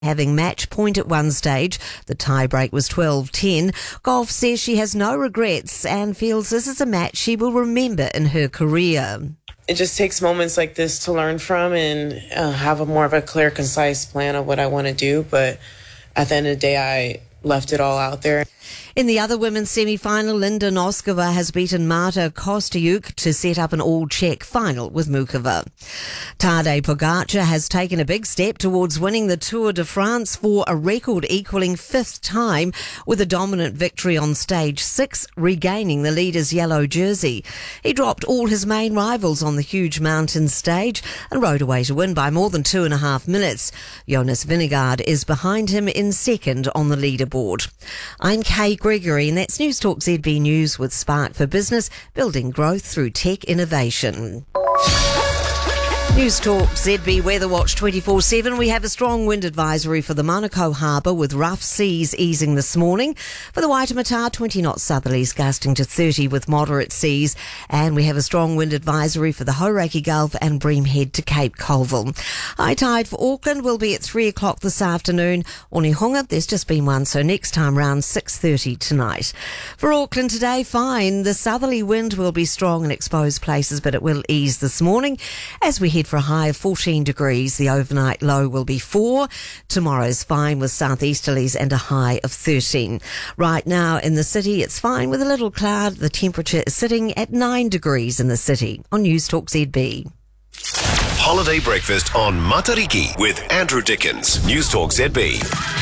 having match point at one stage. The tie-break was 12-10. Golf says she has no regrets and feels this is a match she will remember in her career. It just takes moments like this to learn from and have more of a clear, concise plan of what I want to do. But at the end of the day, I left it all out there. In the other women's semi-final, Linda Noskova has beaten Marta Kostyuk to set up an all-Czech final with Mukova. Tadej Pogacar has taken a big step towards winning the Tour de France for a record-equalling fifth time with a dominant victory on stage 6, regaining the leader's yellow jersey. He dropped all his main rivals on the huge mountain stage and rode away to win by more than 2.5 minutes. Jonas Vingegaard is behind him in second on the leaderboard. I'm Kay Gregory, and that's News Talk ZB News with Spark for Business, building growth through tech innovation. News Talk ZB Weather Watch 24/7. We have a strong wind advisory for the Manukau Harbour with rough seas easing this morning. For the Waitemata, 20 knots southerlies gusting to 30 with moderate seas. And we have a strong wind advisory for the Hauraki Gulf and Bream Head to Cape Colville. High tide for Auckland will be at 3 o'clock this afternoon. Onehunga, there's just been one, so next time round 6:30 tonight. For Auckland today, fine. The southerly wind will be strong in exposed places, but it will ease this morning as we head for a high of 14 degrees. The overnight low will be 4. Tomorrow's fine with southeasterlies and a high of 13. Right now in the city, it's fine with a little cloud. The temperature is sitting at 9 degrees in the city. On News Talk ZB. Holiday breakfast on Matariki with Andrew Dickens. News Talk ZB.